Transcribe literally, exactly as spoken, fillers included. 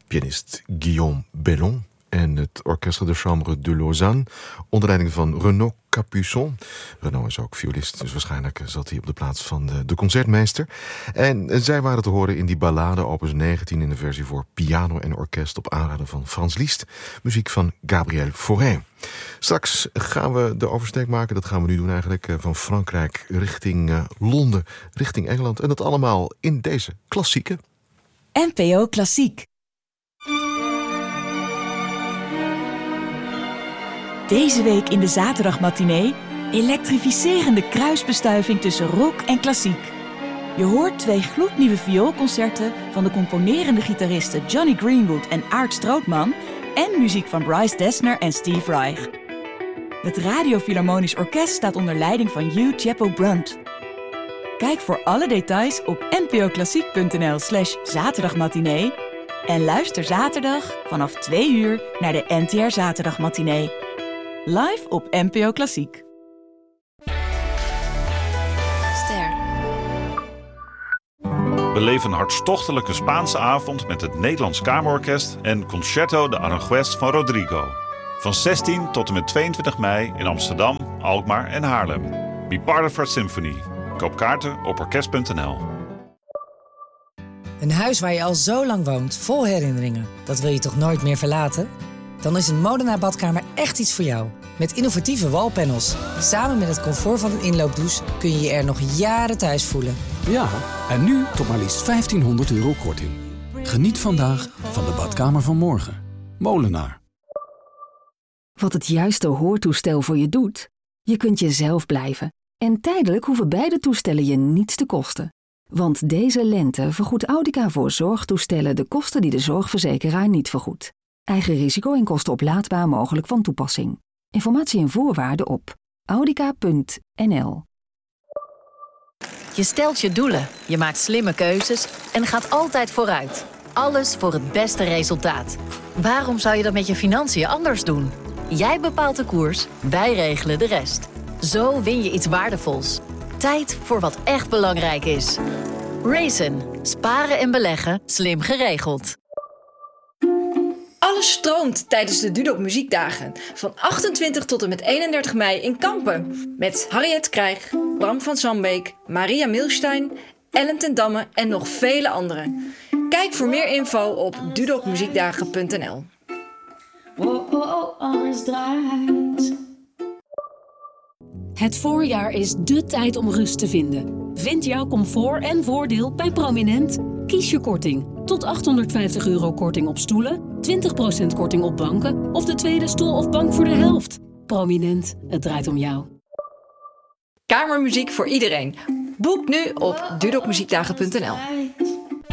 pianist Guillaume Bellon en het Orchestre de Chambre de Lausanne onder leiding van Renaud Capuçon. Renaud is ook violist, dus waarschijnlijk zat hij op de plaats van de, de concertmeester. En zij waren te horen in die ballade opus negentien in de versie voor piano en orkest op aanraden van Frans Liszt. Muziek van Gabriel Fauré. Straks gaan we de oversteek maken, dat gaan we nu doen eigenlijk, van Frankrijk richting uh, Londen, richting Engeland. En dat allemaal in deze klassieke N P O Klassiek. Deze week in de zaterdagmatinee elektrificerende kruisbestuiving tussen rock en klassiek. Je hoort twee gloednieuwe vioolconcerten van de componerende gitaristen Johnny Greenwood en Aart Strootman en muziek van Bryce Dessner en Steve Reich. Het Radio Philharmonisch Orkest staat onder leiding van Hugh Chappell-Brunt. Kijk voor alle details op npoklassiek.nl slash zaterdagmatinee en luister zaterdag vanaf twee uur naar de N T R Zaterdagmatinee. Live op N P O Klassiek. Ster. Beleef een hartstochtelijke Spaanse avond met het Nederlands Kamerorkest en Concerto de Aranjuez van Rodrigo. Van zestien tot en met tweeëntwintig mei in Amsterdam, Alkmaar en Haarlem. Be part of our symphony. Koop kaarten op orkest punt n l. Een huis waar je al zo lang woont, vol herinneringen. Dat wil je toch nooit meer verlaten? Dan is een Molenaar badkamer echt iets voor jou. Met innovatieve wallpanels. Samen met het comfort van een inloopdouche kun je je er nog jaren thuis voelen. Ja, en nu tot maar liefst vijftienhonderd euro korting. Geniet vandaag van de badkamer van morgen. Molenaar. Wat het juiste hoortoestel voor je doet? Je kunt jezelf blijven. En tijdelijk hoeven beide toestellen je niets te kosten. Want deze lente vergoedt Audica voor zorgtoestellen de kosten die de zorgverzekeraar niet vergoedt. Eigen risico en kosten oplaadbaar mogelijk van toepassing. Informatie en voorwaarden op audica punt n l. Je stelt je doelen, je maakt slimme keuzes en gaat altijd vooruit. Alles voor het beste resultaat. Waarom zou je dat met je financiën anders doen? Jij bepaalt de koers, wij regelen de rest. Zo win je iets waardevols. Tijd voor wat echt belangrijk is. Raisin. Sparen en beleggen, slim geregeld. Alles stroomt tijdens de Dudok Muziekdagen. Van achtentwintig tot en met eenendertig mei in Kampen. Met Harriet Krijg, Bram van Sambeek, Maria Milstein, Ellen ten Damme en nog vele anderen. Kijk voor meer info op dudokmuziekdagen punt n l. Oh, oh, oh, alles draait. Het voorjaar is dé tijd om rust te vinden. Vind jouw comfort en voordeel bij Prominent. Kies je korting. Tot achthonderdvijftig euro korting op stoelen, twintig procent korting op banken of de tweede stoel of bank voor de helft. Prominent, het draait om jou. Kamermuziek voor iedereen. Boek nu op dudokmuziekdagen punt n l.